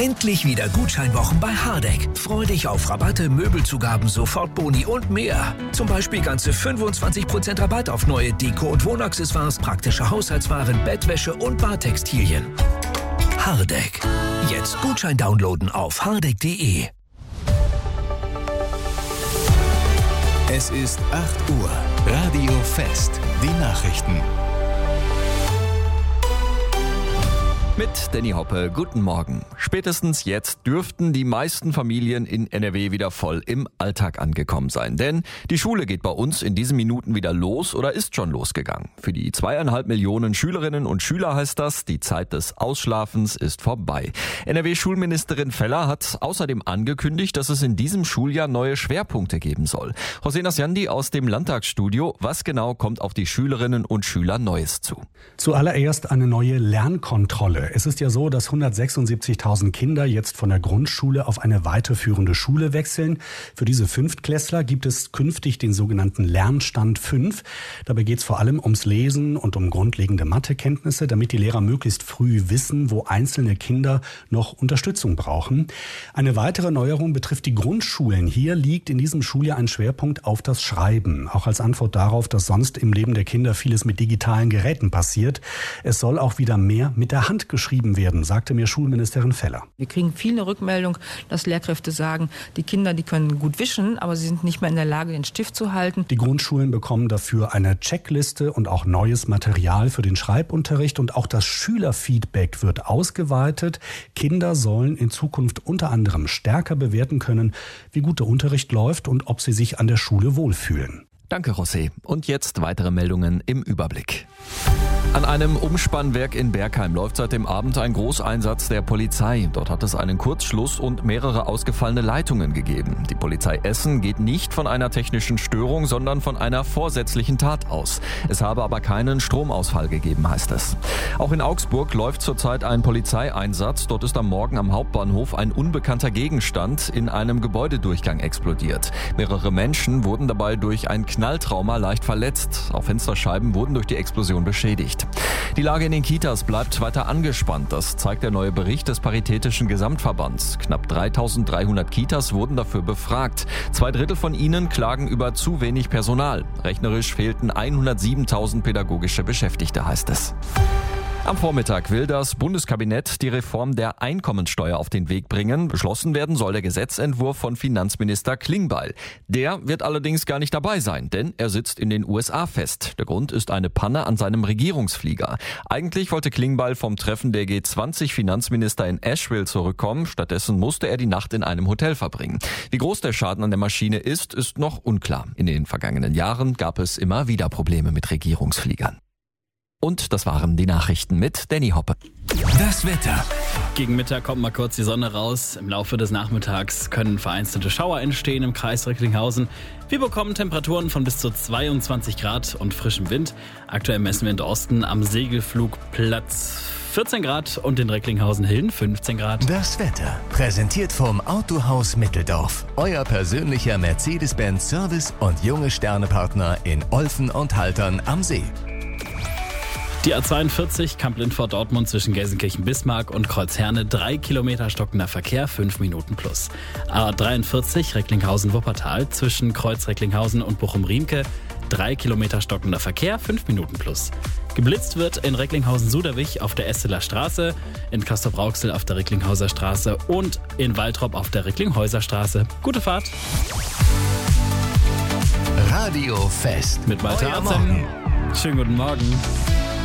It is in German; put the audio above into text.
Endlich wieder Gutscheinwochen bei Hardegg. Freu dich auf Rabatte, Möbelzugaben, Sofortboni und mehr. Zum Beispiel ganze 25% Rabatt auf neue Deko- und Wohnaccessoires, praktische Haushaltswaren, Bettwäsche und Badtextilien. Hardegg. Jetzt Gutschein downloaden auf hardegg.de. Es ist 8 Uhr. Radio Fest. Die Nachrichten. Mit Danny Hoppe, guten Morgen. Spätestens jetzt dürften die meisten Familien in NRW wieder voll im Alltag angekommen sein. Denn die Schule geht bei uns in diesen Minuten wieder los oder ist schon losgegangen. Für die 2,5 Millionen Schülerinnen und Schüler heißt das, die Zeit des Ausschlafens ist vorbei. NRW-Schulministerin Feller hat außerdem angekündigt, dass es in diesem Schuljahr neue Schwerpunkte geben soll. José Nasjandi aus dem Landtagsstudio. Was genau kommt auf die Schülerinnen und Schüler Neues zu? Zuallererst eine neue Lernkontrolle. Es ist ja so, dass 176.000 Kinder jetzt von der Grundschule auf eine weiterführende Schule wechseln. Für diese Fünftklässler gibt es künftig den sogenannten Lernstand 5. Dabei geht es vor allem ums Lesen und um grundlegende Mathekenntnisse, damit die Lehrer möglichst früh wissen, wo einzelne Kinder noch Unterstützung brauchen. Eine weitere Neuerung betrifft die Grundschulen. Hier liegt in diesem Schuljahr ein Schwerpunkt auf das Schreiben, auch als Antwort darauf, dass sonst im Leben der Kinder vieles mit digitalen Geräten passiert. Es soll auch wieder mehr mit der Hand geschrieben werden, sagte mir Schulministerin Feller. Wir kriegen viele Rückmeldungen, dass Lehrkräfte sagen, die Kinder, die können gut wischen, aber sie sind nicht mehr in der Lage, den Stift zu halten. Die Grundschulen bekommen dafür eine Checkliste und auch neues Material für den Schreibunterricht und auch das Schülerfeedback wird ausgeweitet. Kinder sollen in Zukunft unter anderem stärker bewerten können, wie gut der Unterricht läuft und ob sie sich an der Schule wohlfühlen. Danke, José. Und jetzt weitere Meldungen im Überblick. An einem Umspannwerk in Bergheim läuft seit dem Abend ein Großeinsatz der Polizei. Dort hat es einen Kurzschluss und mehrere ausgefallene Leitungen gegeben. Die Polizei Essen geht nicht von einer technischen Störung, sondern von einer vorsätzlichen Tat aus. Es habe aber keinen Stromausfall gegeben, heißt es. Auch in Augsburg läuft zurzeit ein Polizeieinsatz. Dort ist am Morgen am Hauptbahnhof ein unbekannter Gegenstand in einem Gebäudedurchgang explodiert. Mehrere Menschen wurden dabei durch ein Knalltrauma leicht verletzt. Auch Fensterscheiben wurden durch die Explosion beschädigt. Die Lage in den Kitas bleibt weiter angespannt. Das zeigt der neue Bericht des Paritätischen Gesamtverbands. Knapp 3.300 Kitas wurden dafür befragt. 2/3 von ihnen klagen über zu wenig Personal. Rechnerisch fehlten 107.000 pädagogische Beschäftigte, heißt es. Am Vormittag will das Bundeskabinett die Reform der Einkommensteuer auf den Weg bringen. Beschlossen werden soll der Gesetzentwurf von Finanzminister Klingbeil. Der wird allerdings gar nicht dabei sein, denn er sitzt in den USA fest. Der Grund ist eine Panne an seinem Regierungsflieger. Eigentlich wollte Klingbeil vom Treffen der G20-Finanzminister in Asheville zurückkommen. Stattdessen musste er die Nacht in einem Hotel verbringen. Wie groß der Schaden an der Maschine ist noch unklar. In den vergangenen Jahren gab es immer wieder Probleme mit Regierungsfliegern. Und das waren die Nachrichten mit Danny Hoppe. Das Wetter. Gegen Mittag kommt mal kurz die Sonne raus. Im Laufe des Nachmittags können vereinzelte Schauer entstehen im Kreis Recklinghausen. Wir bekommen Temperaturen von bis zu 22 Grad und frischem Wind. Aktuell messen wir in Dorsten am Segelflugplatz 14 Grad und in Recklinghausen-Hilden 15 Grad. Das Wetter. Präsentiert vom Autohaus Mitteldorf. Euer persönlicher Mercedes-Benz Service und junge Sternepartner in Olfen und Haltern am See. Die A42 Kamp-Lindfort-Dortmund zwischen Gelsenkirchen-Bismarck und Kreuzherne 3 Kilometer stockender Verkehr, 5 Minuten plus. A43 Recklinghausen-Wuppertal zwischen Kreuz Recklinghausen und Bochum-Riemke 3 Kilometer stockender Verkehr, 5 Minuten plus. Geblitzt wird in Recklinghausen-Suderwich auf der Esseler Straße, in Castrop-Rauxel auf der Recklinghauser Straße und in Waltrop auf der Recklinghäuser Straße. Gute Fahrt! Radio Fest Mit Malte Arzem. Schönen guten Morgen.